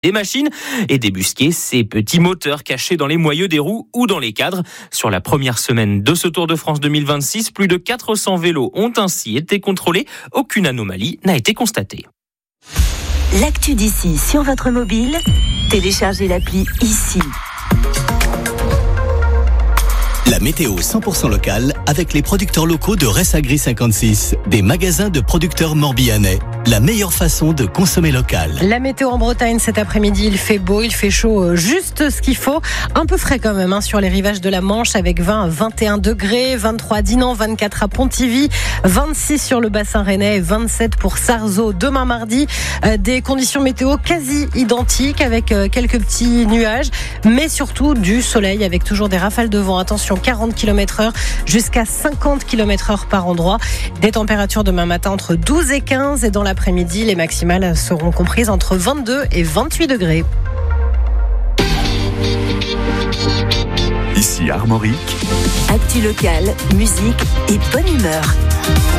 des machines et débusquer ces petits moteurs cachés dans les moyeux des roues ou dans les cadres. Sur la première semaine de ce Tour de France 2026, plus de 400 vélos ont ainsi été contrôlés. Aucune anomalie n'a été constatée. L'actu d'ici sur votre mobile, téléchargez l'appli ici. La météo 100% locale avec les producteurs locaux de Ressagri 56, des magasins de producteurs morbihanais. La meilleure façon de consommer local. La météo en Bretagne cet après-midi, il fait beau, il fait chaud, juste ce qu'il faut. Un peu frais quand même sur les rivages de la Manche avec 20 à 21 degrés, 23 à Dinan, 24 à Pontivy, 26 sur le bassin rennais, 27 pour Sarzeau. Demain mardi, des conditions météo quasi identiques avec quelques petits nuages, mais surtout du soleil avec toujours des rafales de vent. Attention, 40 km/h jusqu'à 50 km/h par endroit. Des températures demain matin entre 12 et 15 et dans l'après-midi, les maximales seront comprises entre 22 et 28 degrés. Ici Armorique. Actu locale, musique et bonne humeur.